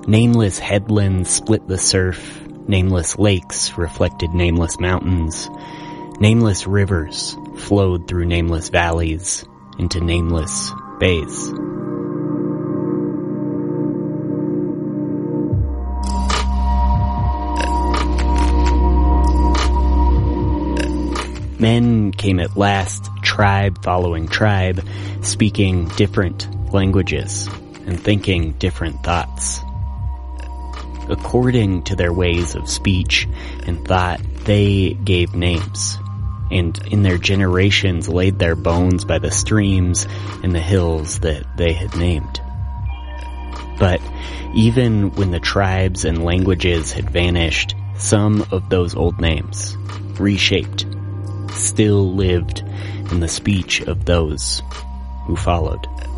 Nameless headlands split the surf, nameless lakes reflected nameless mountains, nameless rivers flowed through nameless valleys into nameless bays. Men came at last, tribe following tribe, speaking different languages and thinking different thoughts. According to their ways of speech and thought, they gave names, and in their generations laid their bones by the streams and the hills that they had named. But even when the tribes and languages had vanished, some of those old names, reshaped, still lived in the speech of those who followed.